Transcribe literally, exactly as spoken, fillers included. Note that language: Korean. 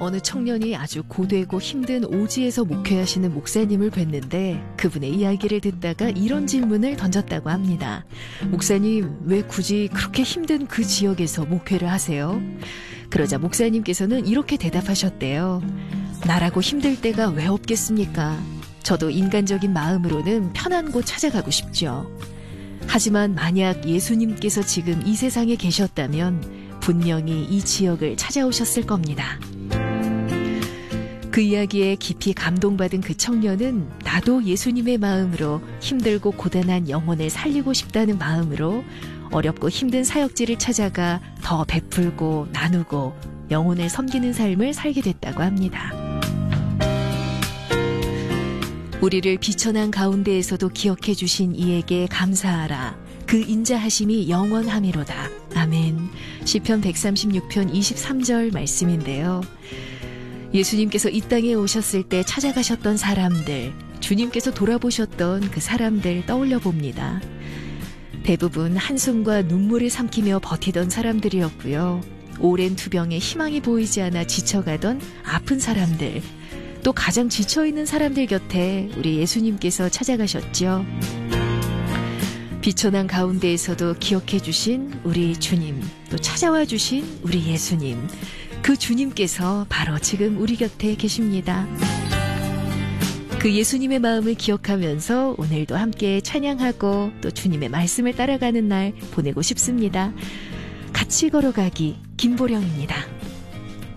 어느 청년이 아주 고되고 힘든 오지에서 목회하시는 목사님을 뵀는데 그분의 이야기를 듣다가 이런 질문을 던졌다고 합니다. 목사님, 왜 굳이 그렇게 힘든 그 지역에서 목회를 하세요? 그러자 목사님께서는 이렇게 대답하셨대요. 나라고 힘들 때가 왜 없겠습니까? 저도 인간적인 마음으로는 편한 곳 찾아가고 싶죠. 하지만 만약 예수님께서 지금 이 세상에 계셨다면 분명히 이 지역을 찾아오셨을 겁니다. 그 이야기에 깊이 감동받은 그 청년은 나도 예수님의 마음으로 힘들고 고단한 영혼을 살리고 싶다는 마음으로 어렵고 힘든 사역지를 찾아가 더 베풀고 나누고 영혼을 섬기는 삶을 살게 됐다고 합니다. 우리를 비천한 가운데에서도 기억해 주신 이에게 감사하라. 그 인자하심이 영원함이로다. 아멘. 시편 백삼십육 편 이십삼 절 말씀인데요. 예수님께서 이 땅에 오셨을 때 찾아가셨던 사람들, 주님께서 돌아보셨던 그 사람들 떠올려 봅니다. 대부분 한숨과 눈물을 삼키며 버티던 사람들이었고요. 오랜 투병에 희망이 보이지 않아 지쳐가던 아픈 사람들, 또 가장 지쳐있는 사람들 곁에 우리 예수님께서 찾아가셨죠. 비천한 가운데에서도 기억해 주신 우리 주님, 또 찾아와 주신 우리 예수님, 그 주님께서 바로 지금 우리 곁에 계십니다. 그 예수님의 마음을 기억하면서 오늘도 함께 찬양하고 또 주님의 말씀을 따라가는 날 보내고 싶습니다. 같이 걸어가기 김보령입니다.